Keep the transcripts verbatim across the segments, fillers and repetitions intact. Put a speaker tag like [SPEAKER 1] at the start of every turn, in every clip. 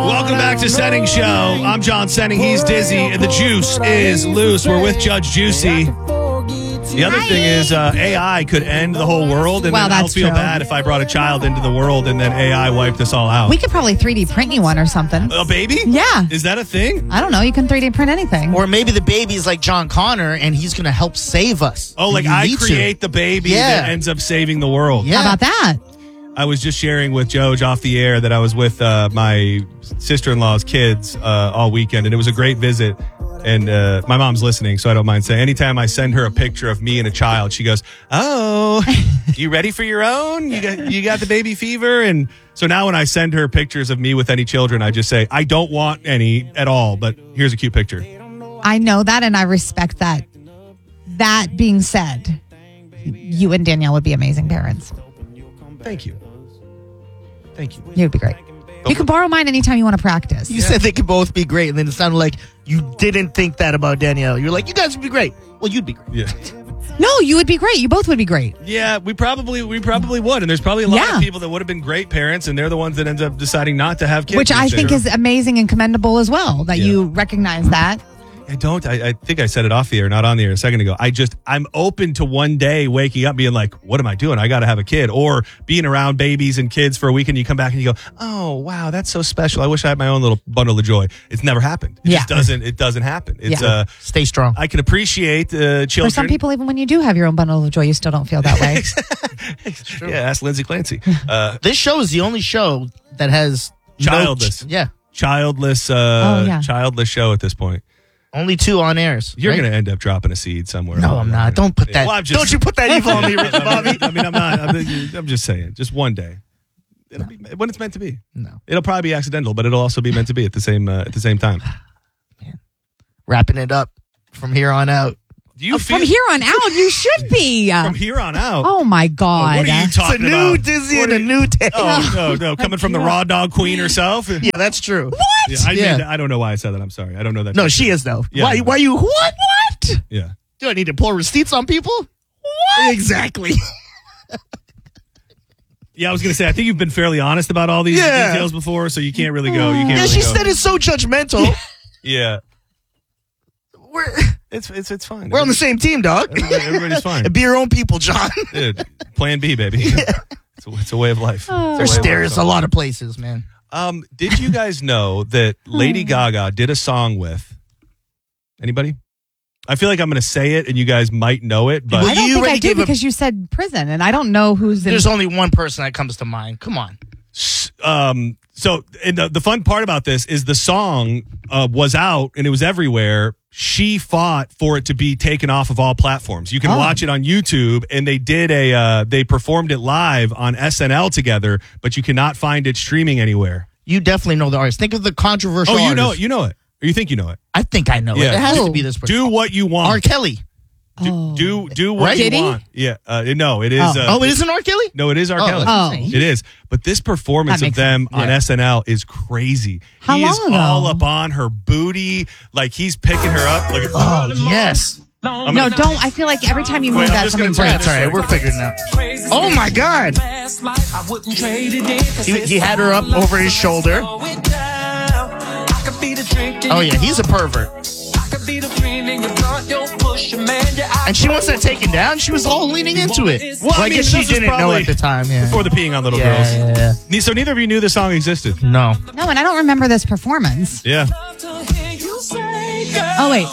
[SPEAKER 1] Welcome back to Setting Show. I'm John Setting. He's Dizzy, and the juice is loose. We're with Judge Juicy. The other thing is uh, A I could end the whole world, and
[SPEAKER 2] well,
[SPEAKER 1] then I'll
[SPEAKER 2] that's
[SPEAKER 1] feel
[SPEAKER 2] true.
[SPEAKER 1] bad if I brought a child into the world and then A I wiped us all out.
[SPEAKER 2] We could probably three D print you one or something.
[SPEAKER 1] A baby?
[SPEAKER 2] Yeah.
[SPEAKER 1] Is that a thing?
[SPEAKER 2] I don't know. You can three D print anything.
[SPEAKER 3] Or maybe the baby's like John Connor, and he's going to help save us.
[SPEAKER 1] Oh, like
[SPEAKER 3] You
[SPEAKER 1] I
[SPEAKER 3] need to.
[SPEAKER 1] create the baby
[SPEAKER 3] Yeah.
[SPEAKER 1] that ends up saving the world.
[SPEAKER 3] Yeah.
[SPEAKER 2] How about that?
[SPEAKER 1] I was just sharing with Joj off the air that I was with uh, my sister-in-law's kids uh, all weekend, and it was a great visit. And uh, my mom's listening, so I don't mind saying. Anytime I send her a picture of me and a child, she goes, "Oh, you ready for your own? You got you got the baby fever?" And so now when I send her pictures of me with any children, I just say, "I don't want any at all, but here's a cute picture."
[SPEAKER 2] I know that, and I respect that. That being said, you and Danielle would be amazing parents.
[SPEAKER 1] Thank you. Thank you.
[SPEAKER 2] You'd be great. You can borrow mine anytime you want to practice.
[SPEAKER 3] You said they could both be great, and then it sounded like you didn't think that about Danielle. You're like, you guys would be great. Well, you'd be great.
[SPEAKER 1] Yeah.
[SPEAKER 2] No, you would be great. You both would be great.
[SPEAKER 1] Yeah, we probably we probably would, and there's probably a lot
[SPEAKER 2] Yeah.
[SPEAKER 1] of people that would have been great parents, and they're the ones that end up deciding not to have kids.
[SPEAKER 2] Which I think
[SPEAKER 1] They're-
[SPEAKER 2] is amazing and commendable as well, that
[SPEAKER 1] Yeah.
[SPEAKER 2] you recognize that.
[SPEAKER 1] I don't. I, I think I said it off the air, not on the air a second ago. I just, I'm open to one day waking up being like, what am I doing? I got to have a kid. Or being around babies and kids for a week and you come back and you go, oh, wow, that's so special. I wish I had my own little bundle of joy. It's never happened. It
[SPEAKER 2] Yeah.
[SPEAKER 1] just doesn't, it doesn't happen. It's,
[SPEAKER 2] Yeah.
[SPEAKER 1] uh,
[SPEAKER 3] Stay strong.
[SPEAKER 1] I can appreciate uh, children.
[SPEAKER 2] For some people, even when you do have your own bundle of joy, you still don't feel that way.
[SPEAKER 1] Yeah, ask Lindsay Clancy. Uh,
[SPEAKER 3] This show is the only show that has no
[SPEAKER 1] Childless.
[SPEAKER 3] ch- yeah,
[SPEAKER 1] childless, uh,
[SPEAKER 2] Oh, yeah.
[SPEAKER 1] childless show at this point.
[SPEAKER 3] only two on airs.
[SPEAKER 1] You're
[SPEAKER 3] right?
[SPEAKER 1] going to end up dropping a seed somewhere.
[SPEAKER 3] No, I'm not. Don't put that.
[SPEAKER 1] Well, I'm just-
[SPEAKER 3] don't you put that evil on me, Ricky Bobby?
[SPEAKER 1] I mean, I'm not. I'm, I'm just saying. Just one day, it'll be when it's meant to be.
[SPEAKER 3] No.
[SPEAKER 1] It'll probably be accidental, but it'll also be meant to be at the same uh, at the same time.
[SPEAKER 3] Wrapping it up from here on out.
[SPEAKER 1] Do you feel
[SPEAKER 2] From here on out, you should be.
[SPEAKER 1] from here on out?
[SPEAKER 2] Oh, my God.
[SPEAKER 1] what are you
[SPEAKER 3] It's a
[SPEAKER 1] talking
[SPEAKER 3] new
[SPEAKER 1] about?
[SPEAKER 3] Dizzy
[SPEAKER 1] What
[SPEAKER 3] and
[SPEAKER 1] are
[SPEAKER 3] a
[SPEAKER 1] you-
[SPEAKER 3] new day.
[SPEAKER 1] Oh no, no, coming from the raw dog queen herself.
[SPEAKER 3] Yeah, that's true.
[SPEAKER 1] Yeah, I,
[SPEAKER 3] Yeah.
[SPEAKER 1] made that- I don't know why I said that. I'm sorry. I don't know that.
[SPEAKER 3] No, she is though.
[SPEAKER 1] Yeah.
[SPEAKER 3] Why? Why you? What? What?
[SPEAKER 1] Yeah.
[SPEAKER 3] Do I need to pull receipts on people? What? Exactly.
[SPEAKER 1] Yeah, I was gonna say. I think you've been fairly honest about all these
[SPEAKER 3] Yeah.
[SPEAKER 1] details before, so you can't really go. You can't.
[SPEAKER 3] Yeah,
[SPEAKER 1] really
[SPEAKER 3] she
[SPEAKER 1] go.
[SPEAKER 3] said it's so judgmental.
[SPEAKER 1] Yeah,
[SPEAKER 3] We're
[SPEAKER 1] it's it's it's fine.
[SPEAKER 3] we're on the same team, dog.
[SPEAKER 1] Everybody- Everybody's fine.
[SPEAKER 3] Be your own people, John.
[SPEAKER 1] Dude, plan B, baby. It's, a, it's a way of life. It's a way
[SPEAKER 3] There's
[SPEAKER 1] of
[SPEAKER 3] stairs
[SPEAKER 1] life.
[SPEAKER 3] a lot of places, man.
[SPEAKER 1] Um, did you guys know that Lady Gaga did a song with anybody? I feel like I'm going to say it and you guys might know it, but
[SPEAKER 3] Well,
[SPEAKER 2] I don't
[SPEAKER 3] you
[SPEAKER 2] think I
[SPEAKER 3] already
[SPEAKER 2] do
[SPEAKER 3] gave a-
[SPEAKER 2] because you said prison, and I don't know who's in.
[SPEAKER 3] There's only one person that comes to mind. Come on.
[SPEAKER 1] um, so and the, the fun part about this is the song uh, was out and it was everywhere. She fought for it to be taken off of all platforms. You can
[SPEAKER 2] Oh.
[SPEAKER 1] watch it on YouTube, and they did a uh, they performed it live on S N L together, but you cannot find it streaming anywhere.
[SPEAKER 3] You definitely know the artist. Think of the controversial
[SPEAKER 1] Oh, you know it.
[SPEAKER 3] artist.
[SPEAKER 1] You know it. Or you think you know it.
[SPEAKER 3] I think I know it.
[SPEAKER 1] Yeah.
[SPEAKER 3] It has
[SPEAKER 2] Oh.
[SPEAKER 3] to be this person.
[SPEAKER 1] Do what you want.
[SPEAKER 3] R. Kelly.
[SPEAKER 1] Do do, do what
[SPEAKER 3] Right?
[SPEAKER 1] you
[SPEAKER 2] Did he?
[SPEAKER 1] want. Yeah. Uh, no, it is.
[SPEAKER 2] Oh.
[SPEAKER 1] Uh,
[SPEAKER 3] Oh, it isn't R. Kelly?
[SPEAKER 1] No, it is R.
[SPEAKER 3] Oh,
[SPEAKER 1] Kelly.
[SPEAKER 2] Oh.
[SPEAKER 1] It is. But this performance
[SPEAKER 2] That
[SPEAKER 1] of
[SPEAKER 2] makes
[SPEAKER 1] them
[SPEAKER 2] sense.
[SPEAKER 1] on
[SPEAKER 3] Yeah.
[SPEAKER 1] S N L is crazy.
[SPEAKER 2] How
[SPEAKER 1] he is
[SPEAKER 2] long ago?
[SPEAKER 1] all up on her booty, like he's picking her up. Like,
[SPEAKER 3] Oh, yes.
[SPEAKER 1] I'm
[SPEAKER 2] No,
[SPEAKER 1] gonna-
[SPEAKER 2] don't. I feel like every time you
[SPEAKER 1] Wait,
[SPEAKER 2] move
[SPEAKER 1] I'm
[SPEAKER 2] that,
[SPEAKER 1] just gonna
[SPEAKER 2] something
[SPEAKER 1] try
[SPEAKER 2] breaks.
[SPEAKER 3] That's all right. We're figuring it out. Oh, my God. He, he had her up over his shoulder. Oh, yeah. He's a pervert. And she wants that taken down. She was all leaning into it.
[SPEAKER 1] Well, I
[SPEAKER 3] I,
[SPEAKER 1] mean,
[SPEAKER 3] guess she
[SPEAKER 1] this was
[SPEAKER 3] didn't know
[SPEAKER 1] probably
[SPEAKER 3] at the time. Yeah.
[SPEAKER 1] before the peeing on little
[SPEAKER 3] yeah,
[SPEAKER 1] girls.
[SPEAKER 3] yeah, yeah.
[SPEAKER 1] Ne- So neither of you knew the song existed.
[SPEAKER 3] No.
[SPEAKER 2] No, and I don't remember this performance.
[SPEAKER 1] Yeah.
[SPEAKER 2] Oh, wait.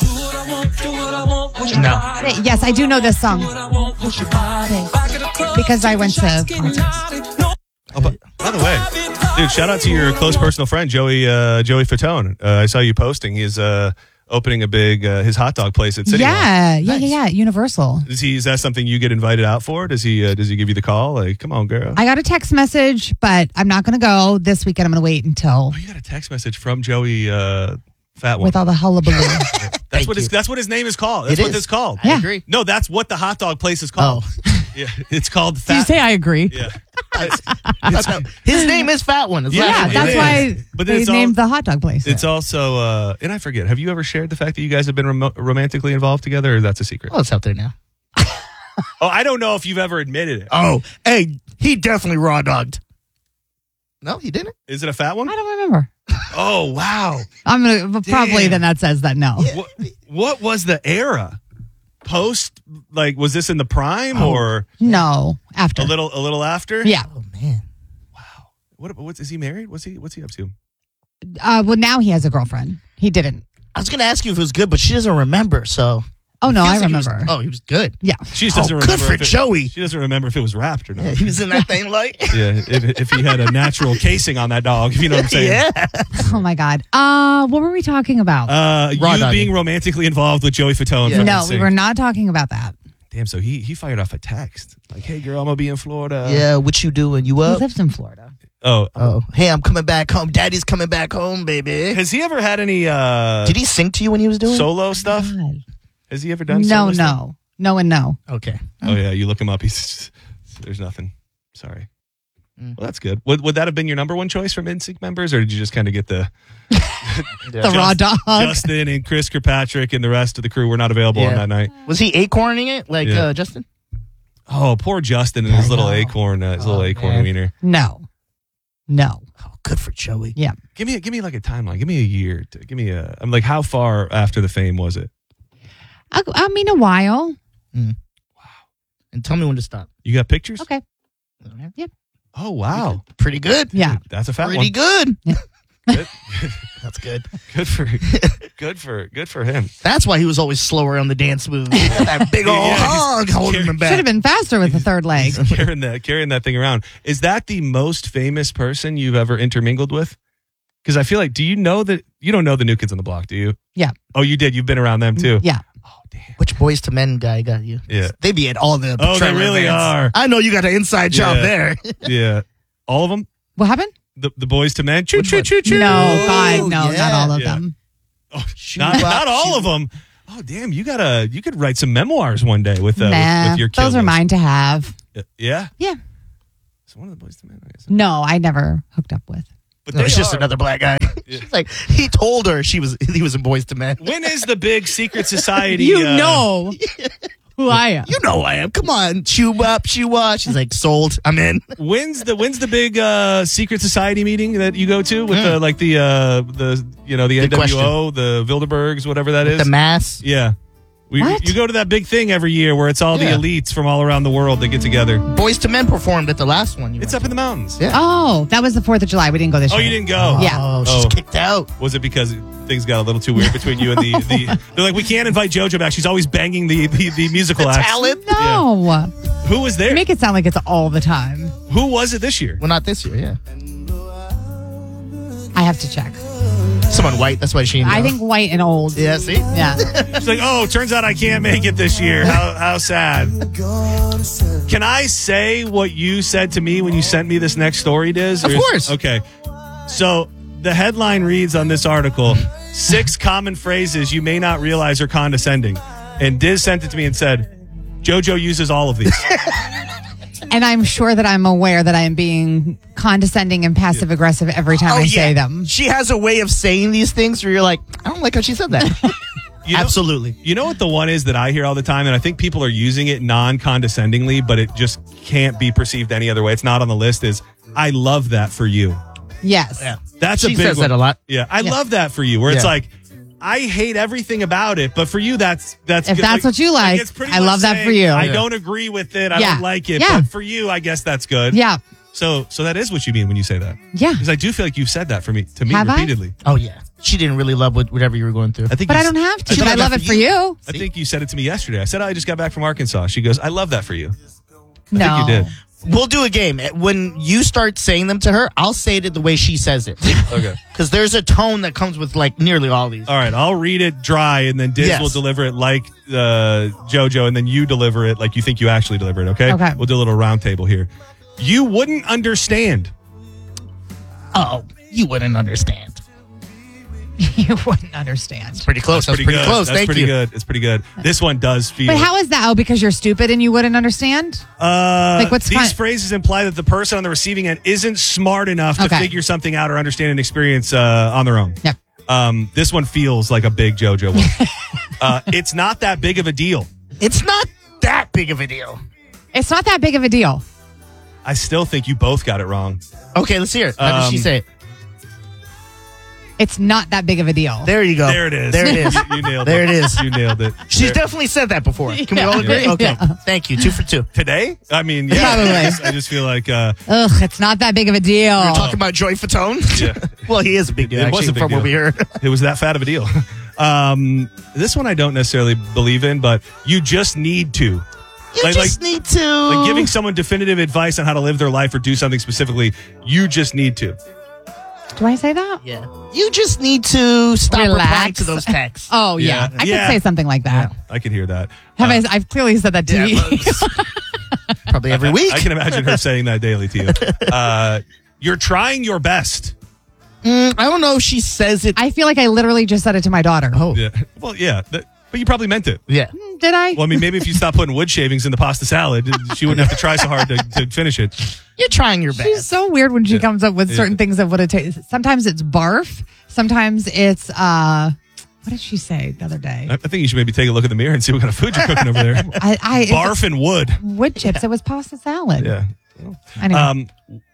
[SPEAKER 3] No.
[SPEAKER 2] Wait, yes, I do know this song. Because I went to concerts.
[SPEAKER 1] Oh, but, by the way, dude, shout out to your close personal friend Joey uh, Joey Fatone. Uh, I saw you posting. He's uh, opening a big uh, his hot dog place at City Hall.
[SPEAKER 2] Yeah, yeah, yeah, yeah. Universal.
[SPEAKER 1] Is he? Is that something you get invited out for? Does he? Uh, does he give you the call? Like, come on, girl.
[SPEAKER 2] I got a text message, but I'm not going to go this weekend. I'm going to wait until
[SPEAKER 1] Oh, you got a text message from Joey uh, Fat One.
[SPEAKER 2] with all the hullabaloo.
[SPEAKER 1] That's what
[SPEAKER 3] you.
[SPEAKER 1] his, that's what his name is called. That's
[SPEAKER 3] It
[SPEAKER 1] what
[SPEAKER 3] is.
[SPEAKER 1] it's called.
[SPEAKER 3] I
[SPEAKER 2] Yeah.
[SPEAKER 3] agree.
[SPEAKER 1] No, that's what the hot dog place is called.
[SPEAKER 3] Oh.
[SPEAKER 1] Yeah, it's called
[SPEAKER 2] Did you
[SPEAKER 1] Fat.
[SPEAKER 2] say I agree?
[SPEAKER 1] Yeah,
[SPEAKER 3] That's how- his name is Fat One. It's
[SPEAKER 1] Yeah,
[SPEAKER 3] last
[SPEAKER 2] Yeah,
[SPEAKER 3] name.
[SPEAKER 2] that's
[SPEAKER 1] is.
[SPEAKER 2] why
[SPEAKER 1] But
[SPEAKER 2] they
[SPEAKER 1] it's all-
[SPEAKER 2] named the hot dog place.
[SPEAKER 1] it's also. Uh, and I forget. Have you ever shared the fact that you guys have been rom- romantically involved together, or that's a secret?
[SPEAKER 3] Oh, it's out there now.
[SPEAKER 1] Oh, I don't know if you've ever admitted it.
[SPEAKER 3] Oh, hey, he definitely raw dogged. No, he didn't.
[SPEAKER 1] Is it a fat one?
[SPEAKER 2] I don't remember.
[SPEAKER 1] Oh, wow.
[SPEAKER 2] I'm gonna but probably
[SPEAKER 1] Damn.
[SPEAKER 2] then that says that no.
[SPEAKER 1] What, what was the era? Post, like, was this in the prime
[SPEAKER 3] Oh.
[SPEAKER 1] or
[SPEAKER 2] No, after.
[SPEAKER 1] a little a little after?
[SPEAKER 2] Yeah.
[SPEAKER 3] Oh man.
[SPEAKER 1] What, what's, is he married? What's he, what's he up to?
[SPEAKER 2] Uh, well, now he has a girlfriend. He didn't.
[SPEAKER 3] I was gonna ask you if it was good, but she doesn't remember. So
[SPEAKER 2] Oh no,
[SPEAKER 3] Feels
[SPEAKER 2] I
[SPEAKER 3] like he was-
[SPEAKER 2] remember.
[SPEAKER 3] oh, he was good.
[SPEAKER 2] Yeah.
[SPEAKER 1] She just doesn't
[SPEAKER 3] Oh,
[SPEAKER 1] remember.
[SPEAKER 3] good for
[SPEAKER 1] if it-
[SPEAKER 3] Joey.
[SPEAKER 1] She doesn't remember if it was wrapped or not.
[SPEAKER 3] Yeah, he was in that thing like.
[SPEAKER 1] Yeah, if, if he had a natural casing on that dog, if you know what I'm saying.
[SPEAKER 3] Yeah.
[SPEAKER 2] Oh my God. Uh, what were we talking about?
[SPEAKER 1] Uh,
[SPEAKER 3] Raw
[SPEAKER 1] you
[SPEAKER 3] dogging.
[SPEAKER 1] being romantically involved with Joey Fatone.
[SPEAKER 3] Yeah.
[SPEAKER 1] from
[SPEAKER 2] no,
[SPEAKER 1] N
[SPEAKER 2] we
[SPEAKER 1] Sync.
[SPEAKER 2] were not talking about that.
[SPEAKER 1] Damn, so he he fired off a text like, "Hey girl, I'm gonna be in Florida."
[SPEAKER 3] Yeah. What you doing? You
[SPEAKER 2] He
[SPEAKER 3] up?
[SPEAKER 2] lives in Florida.
[SPEAKER 1] Oh,
[SPEAKER 3] Oh, hey, I'm coming back home. Daddy's coming back home, baby.
[SPEAKER 1] has he ever had any uh
[SPEAKER 3] Did he sing to you when he was doing?
[SPEAKER 1] solo stuff?
[SPEAKER 2] God.
[SPEAKER 1] Has he ever done?
[SPEAKER 2] No,
[SPEAKER 1] solo
[SPEAKER 2] no,
[SPEAKER 1] stuff?
[SPEAKER 2] no, and no.
[SPEAKER 3] Okay.
[SPEAKER 1] Oh yeah, you look him up. He's there's nothing. Sorry.
[SPEAKER 3] Mm.
[SPEAKER 1] Well, that's good. Would would that have been your number one choice from N Sync members, or did you just kind of get the
[SPEAKER 2] The raw dog.
[SPEAKER 1] Justin and Chris Kirkpatrick and the rest of the crew were not available on
[SPEAKER 3] Yeah.
[SPEAKER 1] that night?
[SPEAKER 3] Was he acorning it like
[SPEAKER 1] Yeah.
[SPEAKER 3] uh, Justin?
[SPEAKER 1] Oh, poor Justin and his
[SPEAKER 3] I
[SPEAKER 1] little
[SPEAKER 3] know.
[SPEAKER 1] acorn, uh, his little
[SPEAKER 3] Oh,
[SPEAKER 1] acorn
[SPEAKER 3] man.
[SPEAKER 1] wiener.
[SPEAKER 2] No. No.
[SPEAKER 3] Oh, good for Joey.
[SPEAKER 2] Yeah.
[SPEAKER 1] Give me, give me like a timeline. Give me a year. To, give me a. I'm like, how far after the fame was it?
[SPEAKER 2] I, I mean, a while.
[SPEAKER 3] And tell me when to stop.
[SPEAKER 1] You got pictures?
[SPEAKER 2] Okay.
[SPEAKER 1] Oh wow,
[SPEAKER 3] Pretty good.
[SPEAKER 2] Yeah.
[SPEAKER 1] that's a fat
[SPEAKER 3] Pretty
[SPEAKER 1] one.
[SPEAKER 3] good.
[SPEAKER 1] Good,
[SPEAKER 3] That's good.
[SPEAKER 1] good for, good for, good for him.
[SPEAKER 3] That's why he was always slower on the dance move. He got that big old
[SPEAKER 1] Yeah, he's-
[SPEAKER 3] hog holding him
[SPEAKER 2] Should
[SPEAKER 3] back.
[SPEAKER 2] have been faster with the third leg.
[SPEAKER 1] carrying that, carrying that thing around. Is that the most famous person you've ever intermingled with? Because I feel like, do you know that you don't know the New Kids on the Block? Do you?
[SPEAKER 2] Yeah.
[SPEAKER 1] Oh, you did. You've been around them too.
[SPEAKER 2] Yeah.
[SPEAKER 1] Oh damn.
[SPEAKER 3] Which Boys to Men guy got you?
[SPEAKER 1] Yeah.
[SPEAKER 3] They be at all the
[SPEAKER 1] Oh, they
[SPEAKER 3] trailer
[SPEAKER 1] really
[SPEAKER 3] events.
[SPEAKER 1] are.
[SPEAKER 3] I know you got an inside job
[SPEAKER 1] Yeah.
[SPEAKER 3] there.
[SPEAKER 1] Yeah. All of them.
[SPEAKER 2] What happened?
[SPEAKER 1] The the boys to men. Choo
[SPEAKER 3] Which
[SPEAKER 1] choo
[SPEAKER 3] one?
[SPEAKER 1] choo choo.
[SPEAKER 2] No, God, no,
[SPEAKER 3] yeah.
[SPEAKER 2] not all of
[SPEAKER 1] Yeah.
[SPEAKER 2] them.
[SPEAKER 1] Oh,
[SPEAKER 3] Shoo
[SPEAKER 1] not,
[SPEAKER 3] bop,
[SPEAKER 1] not all
[SPEAKER 3] shoo.
[SPEAKER 1] of them. Oh damn, you gotta you could write some memoirs one day with uh,
[SPEAKER 2] nah,
[SPEAKER 1] with, with your
[SPEAKER 2] those are
[SPEAKER 1] killers.
[SPEAKER 2] mine to have.
[SPEAKER 1] Yeah.
[SPEAKER 2] Yeah.
[SPEAKER 1] So one of the boys to men. I guess.
[SPEAKER 2] No, I never hooked up with.
[SPEAKER 1] But
[SPEAKER 3] No,
[SPEAKER 1] they
[SPEAKER 3] it's just
[SPEAKER 1] are-
[SPEAKER 3] another black guy. She's like, he told her she was he was in Boys to Men.
[SPEAKER 1] When is the big secret society?
[SPEAKER 2] You
[SPEAKER 1] uh,
[SPEAKER 2] know who I am.
[SPEAKER 3] You know I am. Come on, chew up, chew up. She's like, sold. I'm in.
[SPEAKER 1] When's the when's the big uh, secret society meeting that you go to with
[SPEAKER 3] Mm.
[SPEAKER 1] the like the uh, the you know the
[SPEAKER 3] Good
[SPEAKER 1] N W O, the Bilderbergs, whatever that is?
[SPEAKER 3] The mass.
[SPEAKER 1] Yeah. We,
[SPEAKER 2] What?
[SPEAKER 1] You go to that big thing every year where it's all
[SPEAKER 3] Yeah.
[SPEAKER 1] the elites from all around the world that get together.
[SPEAKER 3] Boys to Men performed at the last one. You
[SPEAKER 1] It's
[SPEAKER 3] went
[SPEAKER 1] up in the mountains.
[SPEAKER 3] Yeah.
[SPEAKER 2] Oh, that was the fourth of July. We didn't go this
[SPEAKER 1] Oh,
[SPEAKER 2] year.
[SPEAKER 1] you didn't go?
[SPEAKER 3] to.
[SPEAKER 2] Yeah.
[SPEAKER 3] Oh, she's
[SPEAKER 1] Oh.
[SPEAKER 3] kicked out.
[SPEAKER 1] Was it because things got a little too weird between you and the, the they're like, we can't invite JoJo back. She's always banging the, the, the musical
[SPEAKER 3] The
[SPEAKER 1] acts.
[SPEAKER 3] talent.
[SPEAKER 2] No.
[SPEAKER 1] Who was there?
[SPEAKER 2] Make it sound like it's all the time.
[SPEAKER 1] Who was it this year?
[SPEAKER 3] Well, not this year. Yeah.
[SPEAKER 2] I have to check.
[SPEAKER 3] Someone white. That's why she.
[SPEAKER 2] I think white and old.
[SPEAKER 3] Yeah. See.
[SPEAKER 2] Yeah.
[SPEAKER 1] She's like, oh, turns out I can't make it this year. How how sad. Can I say what you said to me when you sent me this next story, Diz?
[SPEAKER 3] Of
[SPEAKER 1] Or is-
[SPEAKER 3] course.
[SPEAKER 1] Okay. So the headline reads on this article, six common phrases you may not realize are condescending. And Diz sent it to me and said, JoJo uses all of these.
[SPEAKER 2] And I'm sure that I'm aware that I am being condescending and passive aggressive every time I say them.
[SPEAKER 3] She has a way of saying these things where you're like, I don't like how she said that.
[SPEAKER 1] You know-
[SPEAKER 3] Absolutely.
[SPEAKER 1] You know what the one is that I hear all the time, and I think people are using it non-condescendingly, but it just can't be perceived any other way. It's not on the list. Is I love that for you.
[SPEAKER 2] Yes.
[SPEAKER 3] Yeah.
[SPEAKER 1] That's
[SPEAKER 3] She
[SPEAKER 1] a big
[SPEAKER 3] says
[SPEAKER 1] one.
[SPEAKER 3] that a lot.
[SPEAKER 1] Yeah, I
[SPEAKER 2] Yeah.
[SPEAKER 1] love that for you. Where it's
[SPEAKER 3] Yeah.
[SPEAKER 1] like, I hate everything about it, but for you, that's that's
[SPEAKER 2] If
[SPEAKER 1] good.
[SPEAKER 2] that's what you like,
[SPEAKER 1] it's pretty
[SPEAKER 2] I
[SPEAKER 1] much
[SPEAKER 2] love that
[SPEAKER 1] saying,
[SPEAKER 2] for you.
[SPEAKER 1] I
[SPEAKER 3] Yeah.
[SPEAKER 1] don't agree with it. I
[SPEAKER 2] Yeah.
[SPEAKER 1] don't like it,
[SPEAKER 2] Yeah.
[SPEAKER 1] but for you, I guess that's good.
[SPEAKER 2] Yeah.
[SPEAKER 1] So, so that is what you mean when you say that.
[SPEAKER 2] Yeah.
[SPEAKER 1] Because I do feel like you've said that for me to me
[SPEAKER 2] Have I?
[SPEAKER 1] repeatedly.
[SPEAKER 3] Oh yeah. She didn't really love what, whatever you were going through.
[SPEAKER 1] I think,
[SPEAKER 2] But
[SPEAKER 1] you
[SPEAKER 2] I
[SPEAKER 1] s-
[SPEAKER 2] don't have to.
[SPEAKER 1] I
[SPEAKER 2] But I
[SPEAKER 1] think-
[SPEAKER 2] love it for you.
[SPEAKER 1] I think you said it to me yesterday. I said I just got back from Arkansas. She goes, "I love that for you." I
[SPEAKER 2] No.
[SPEAKER 1] think you did.
[SPEAKER 3] We'll do a game. When you start saying them to her, I'll say it the way she says it.
[SPEAKER 1] Okay.
[SPEAKER 3] Because there's a tone that comes with like nearly all these.
[SPEAKER 1] All right, I'll read it dry, and then Diz
[SPEAKER 3] Yes.
[SPEAKER 1] will deliver it like uh, JoJo, and then you deliver it like you think you actually deliver it. Okay.
[SPEAKER 2] Okay.
[SPEAKER 1] We'll do a little round table here. You wouldn't understand.
[SPEAKER 3] Oh, you wouldn't understand.
[SPEAKER 2] You wouldn't understand.
[SPEAKER 3] Pretty close. That's
[SPEAKER 1] pretty,
[SPEAKER 3] pretty
[SPEAKER 1] good.
[SPEAKER 3] close.
[SPEAKER 1] That's
[SPEAKER 3] Thank
[SPEAKER 1] pretty
[SPEAKER 3] you.
[SPEAKER 1] good. It's pretty good. This one does feel.
[SPEAKER 2] But how is that? Oh, because you're stupid and you wouldn't understand?
[SPEAKER 1] Uh,
[SPEAKER 2] Like, what's
[SPEAKER 1] these
[SPEAKER 2] kind-
[SPEAKER 1] phrases imply that the person on the receiving end isn't smart enough to
[SPEAKER 2] Okay.
[SPEAKER 1] figure something out or understand an experience uh, on their own.
[SPEAKER 2] Yep.
[SPEAKER 1] Um, this one feels like a big JoJo one. uh, it's not that big of a deal.
[SPEAKER 3] It's not that big of a deal.
[SPEAKER 2] It's not that big of a deal.
[SPEAKER 1] I still think you both got it wrong.
[SPEAKER 3] Okay, let's hear it. How does she
[SPEAKER 1] Um,
[SPEAKER 3] say it?
[SPEAKER 2] It's not that big of a deal.
[SPEAKER 3] There you go.
[SPEAKER 1] There it is.
[SPEAKER 3] There it is.
[SPEAKER 1] You, you nailed
[SPEAKER 3] There
[SPEAKER 1] it.
[SPEAKER 3] it is.
[SPEAKER 1] You nailed it.
[SPEAKER 3] She's
[SPEAKER 1] There-
[SPEAKER 3] definitely said that before. Can we
[SPEAKER 2] Yeah.
[SPEAKER 3] all agree?
[SPEAKER 2] Yeah.
[SPEAKER 3] Okay. Thank you. Two for two.
[SPEAKER 1] Today? I mean, yeah.
[SPEAKER 2] Probably.
[SPEAKER 1] I just, I just feel like, uh,
[SPEAKER 2] Ugh, it's not that big of a deal.
[SPEAKER 3] We're talking about Joey Fatone.
[SPEAKER 1] Yeah.
[SPEAKER 3] Well, he is a big deal,
[SPEAKER 1] It
[SPEAKER 3] actually,
[SPEAKER 1] was a big
[SPEAKER 3] from
[SPEAKER 1] deal.
[SPEAKER 3] what we heard.
[SPEAKER 1] it was that fat of a deal. Um, this one I don't necessarily believe in, but you just need to.
[SPEAKER 3] You
[SPEAKER 1] Like-
[SPEAKER 3] just need to.
[SPEAKER 1] Like giving someone definitive advice on how to live their life or do something specifically, you just need to.
[SPEAKER 2] Do I say that?
[SPEAKER 3] Yeah. You just need to stop replying
[SPEAKER 2] Relax.
[SPEAKER 3] to those texts.
[SPEAKER 2] Oh, yeah.
[SPEAKER 1] Yeah.
[SPEAKER 2] I
[SPEAKER 1] Yeah.
[SPEAKER 2] could say something like that.
[SPEAKER 1] I can hear that.
[SPEAKER 2] Have
[SPEAKER 1] Uh,
[SPEAKER 2] I? I've clearly said that to
[SPEAKER 3] Yeah,
[SPEAKER 2] you.
[SPEAKER 3] but- probably every week.
[SPEAKER 1] I can imagine her saying that daily to you. Uh, you're trying your best.
[SPEAKER 3] Mm, I don't know if she says it.
[SPEAKER 2] I feel like I literally just said it to my daughter.
[SPEAKER 3] oh,
[SPEAKER 1] Yeah. Well, yeah, that, but you probably meant it.
[SPEAKER 3] yeah.
[SPEAKER 2] Mm, Did I?
[SPEAKER 1] Well, I mean, maybe if you stop putting wood shavings in the pasta salad, she wouldn't have to try so hard to, to finish it.
[SPEAKER 3] You're trying your best.
[SPEAKER 2] She's so weird when she
[SPEAKER 1] Yeah.
[SPEAKER 2] comes up with certain
[SPEAKER 1] Yeah.
[SPEAKER 2] things that would have taken. Sometimes it's barf. Sometimes it's uh, what did she say the other day?
[SPEAKER 1] I I think you should maybe take a look in the mirror and see what kind of food you're cooking over there.
[SPEAKER 2] I, I it's
[SPEAKER 1] Barf and wood.
[SPEAKER 2] wood chips. It was pasta salad.
[SPEAKER 1] Yeah.
[SPEAKER 2] Anyway,
[SPEAKER 1] Um,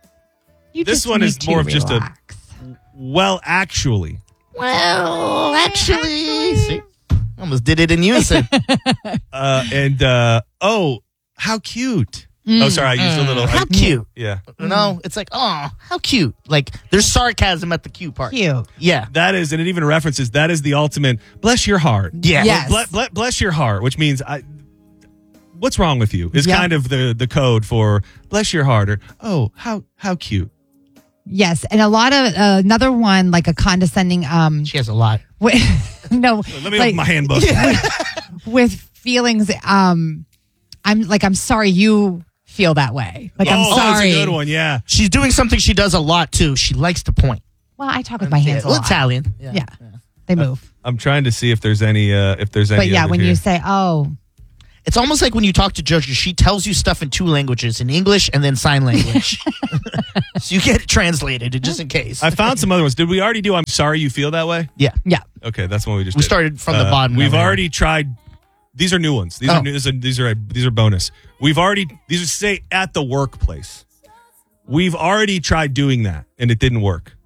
[SPEAKER 2] you
[SPEAKER 1] this
[SPEAKER 2] just
[SPEAKER 1] one
[SPEAKER 2] need
[SPEAKER 1] is
[SPEAKER 2] to
[SPEAKER 1] more of just a-
[SPEAKER 2] relax.
[SPEAKER 1] well, actually,
[SPEAKER 3] well, actually. See? Almost did it in unison.
[SPEAKER 1] uh, and uh, oh, how cute. Oh, sorry, I used a little.
[SPEAKER 3] How
[SPEAKER 1] I-
[SPEAKER 3] cute.
[SPEAKER 1] Yeah.
[SPEAKER 3] No, it's like, oh, how cute. Like, there's sarcasm at the cute part.
[SPEAKER 2] Cute.
[SPEAKER 3] Yeah.
[SPEAKER 1] That is, and it even references that is the ultimate. Bless your heart.
[SPEAKER 3] Yeah.
[SPEAKER 2] Yes.
[SPEAKER 1] Ble- ble- bless your heart, which means I. What's wrong with you? Is
[SPEAKER 2] Yeah.
[SPEAKER 1] kind of the the code for bless your heart or oh how how cute.
[SPEAKER 2] Yes, and a lot of uh, another one like a condescending. Um,
[SPEAKER 3] She has a lot.
[SPEAKER 2] wi- no,
[SPEAKER 1] Let me
[SPEAKER 2] like,
[SPEAKER 1] open my handbook.
[SPEAKER 2] with feelings. Um, I'm like I'm sorry you feel that way. Like I'm
[SPEAKER 1] oh,
[SPEAKER 2] sorry.
[SPEAKER 1] that's a good one. Yeah.
[SPEAKER 3] She's doing something she does a lot, too. She likes to point.
[SPEAKER 2] Well, I talk with my hands
[SPEAKER 3] Yeah,
[SPEAKER 2] a lot.
[SPEAKER 3] Italian.
[SPEAKER 2] Yeah, they move.
[SPEAKER 1] I'm trying to see if there's any uh if there's any.
[SPEAKER 2] But yeah,
[SPEAKER 1] other
[SPEAKER 2] when
[SPEAKER 1] here.
[SPEAKER 2] you say, "Oh,
[SPEAKER 3] It's almost like when you talk to JoJo, she tells you stuff in two languages, in English and then sign language. So you get it translated just in case.
[SPEAKER 1] I found some other ones. Did we already do? I'm sorry you feel that way.
[SPEAKER 3] yeah.
[SPEAKER 2] yeah,
[SPEAKER 1] Okay, that's one we just.
[SPEAKER 3] We
[SPEAKER 1] did.
[SPEAKER 3] started from the
[SPEAKER 1] Uh,
[SPEAKER 3] bottom.
[SPEAKER 1] We've
[SPEAKER 3] now, right?
[SPEAKER 1] already tried. These are new ones. These
[SPEAKER 3] Oh.
[SPEAKER 1] are new, these are these are these are bonus. We've already these are say at the workplace. We've already tried doing that and it didn't work.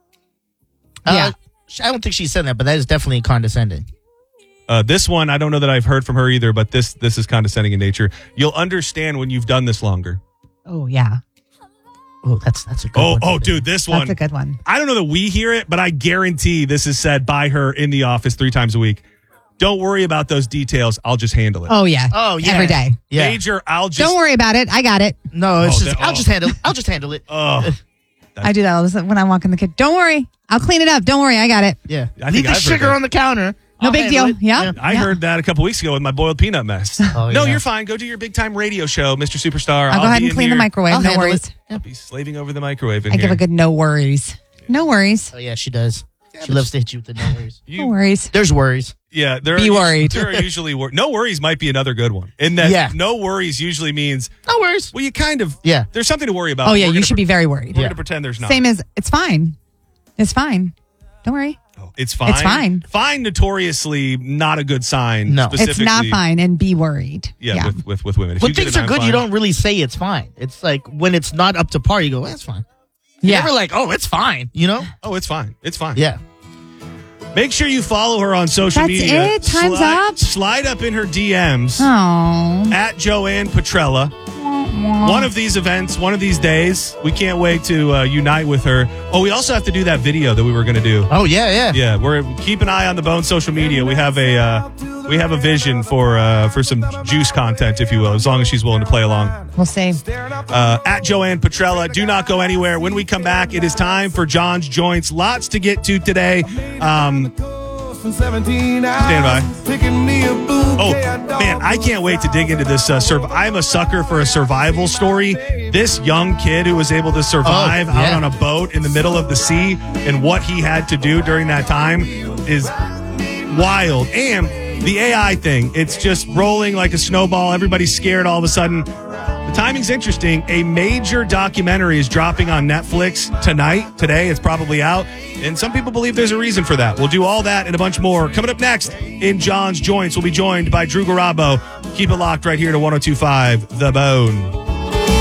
[SPEAKER 3] Uh,
[SPEAKER 2] Yeah.
[SPEAKER 3] I don't think she said that, but that is definitely condescending.
[SPEAKER 1] Uh, this one I don't know that I've heard from her either, but this this is condescending in nature. You'll understand when you've done this longer.
[SPEAKER 2] oh yeah,
[SPEAKER 3] Oh, that's that's a good
[SPEAKER 1] Oh
[SPEAKER 3] one.
[SPEAKER 1] oh dude, this
[SPEAKER 2] that's
[SPEAKER 1] one.
[SPEAKER 2] a good one."
[SPEAKER 1] I don't know that we hear it, but I guarantee this is said by her in the office three times a week. Don't worry about those details. I'll just handle it.
[SPEAKER 2] Oh yeah,
[SPEAKER 3] Oh, yeah.
[SPEAKER 2] every day.
[SPEAKER 3] Yeah.
[SPEAKER 1] Major, I'll just.
[SPEAKER 2] Don't worry about it. I got it.
[SPEAKER 3] No, it's
[SPEAKER 1] Oh,
[SPEAKER 3] just
[SPEAKER 1] that-
[SPEAKER 3] I'll
[SPEAKER 1] oh.
[SPEAKER 3] just handle I'll just handle it.
[SPEAKER 1] Oh,
[SPEAKER 2] I do that all the time when I walk in the kitchen. Don't worry, I'll clean it up. Don't worry, I got it.
[SPEAKER 3] Yeah.
[SPEAKER 1] I
[SPEAKER 3] Leave
[SPEAKER 1] think
[SPEAKER 3] the
[SPEAKER 1] I've heard
[SPEAKER 3] sugar
[SPEAKER 1] that.
[SPEAKER 3] on the counter.
[SPEAKER 2] No
[SPEAKER 3] I'll
[SPEAKER 2] big
[SPEAKER 3] handle
[SPEAKER 2] deal.
[SPEAKER 3] it.
[SPEAKER 2] Yeah.
[SPEAKER 1] I
[SPEAKER 2] Yeah.
[SPEAKER 1] heard that a couple weeks ago with my boiled peanut mess.
[SPEAKER 3] Oh,
[SPEAKER 1] no,
[SPEAKER 3] yeah.
[SPEAKER 1] you're fine. Go do your big time radio show, Mister Superstar.
[SPEAKER 2] I'll go ahead
[SPEAKER 1] be
[SPEAKER 2] and
[SPEAKER 1] in
[SPEAKER 2] clean the
[SPEAKER 1] here.
[SPEAKER 2] microwave.
[SPEAKER 3] I'll
[SPEAKER 2] no
[SPEAKER 3] handle
[SPEAKER 2] worries.
[SPEAKER 3] it.
[SPEAKER 1] I'll be slaving over the microwave in
[SPEAKER 2] I
[SPEAKER 1] here.
[SPEAKER 2] give a good no worries. No worries.
[SPEAKER 3] Oh yeah, she does. She loves to hit you with the no worries.
[SPEAKER 1] You-
[SPEAKER 2] No worries.
[SPEAKER 3] There's worries.
[SPEAKER 1] Yeah, there
[SPEAKER 2] Be
[SPEAKER 1] are,
[SPEAKER 2] worried.
[SPEAKER 1] There are usually wor- no worries might be another good one. In that,
[SPEAKER 3] Yeah.
[SPEAKER 1] no worries usually means
[SPEAKER 3] No worries.
[SPEAKER 1] well, you kind of
[SPEAKER 3] Yeah.
[SPEAKER 1] There's something to worry about.
[SPEAKER 2] Oh yeah,
[SPEAKER 1] We're
[SPEAKER 2] you
[SPEAKER 1] gonna
[SPEAKER 2] should
[SPEAKER 1] pre-
[SPEAKER 2] be very worried.
[SPEAKER 1] We're
[SPEAKER 3] Yeah.
[SPEAKER 1] gonna pretend there's not.
[SPEAKER 2] Same as it's fine. It's fine. Don't worry.
[SPEAKER 1] Oh, it's fine.
[SPEAKER 2] It's fine.
[SPEAKER 1] Fine, notoriously not a good sign.
[SPEAKER 3] No.
[SPEAKER 2] It's not
[SPEAKER 1] specifically-
[SPEAKER 2] fine, and be worried.
[SPEAKER 1] Yeah, With, with with women. If
[SPEAKER 3] When
[SPEAKER 1] you get
[SPEAKER 3] things
[SPEAKER 1] an
[SPEAKER 3] are
[SPEAKER 1] I'm
[SPEAKER 3] good,
[SPEAKER 1] fine-
[SPEAKER 3] you don't really say it's fine. It's like when it's not up to par, you go, that's fine. You're
[SPEAKER 2] Yeah.
[SPEAKER 3] never like, oh, it's fine. You know?
[SPEAKER 1] Oh, it's fine. It's fine.
[SPEAKER 3] Yeah.
[SPEAKER 1] Make sure you follow her on social
[SPEAKER 2] That's
[SPEAKER 1] media.
[SPEAKER 2] it? Time's
[SPEAKER 1] slide,
[SPEAKER 2] up?
[SPEAKER 1] Slide up in her D Ms
[SPEAKER 2] Oh.
[SPEAKER 1] at Joanne Petrella. One of these events, one of these days, we can't wait to uh, unite with her. Oh, we also have to do that video that we were going to do.
[SPEAKER 3] Oh yeah, yeah.
[SPEAKER 1] Yeah, we're keep an eye on the Bone social media. We have a uh, we have a vision for uh, for some juice content, if you will, as long as she's willing to play along.
[SPEAKER 2] We'll see.
[SPEAKER 1] Uh, at Joanne Petrella, do not go anywhere. When we come back, it is time for John's Joints. Lots to get to today. Um, Stand by. Oh, man, I can't wait to dig into this. Uh, sur- I'm a sucker for a survival story. This young kid who was able to survive
[SPEAKER 3] Oh, yeah.
[SPEAKER 1] out on a boat in the middle of the sea and what he had to do during that time is wild. And the A I thing, it's just rolling like a snowball. Everybody's scared all of a sudden. The timing's interesting. A major documentary is dropping on Netflix tonight. Today, it's probably out. And some people believe there's a reason for that. We'll do all that and a bunch more. Coming up next in John's Joints, we'll be joined by Drew Garabo. Keep it locked right here to one oh two point five The Bone.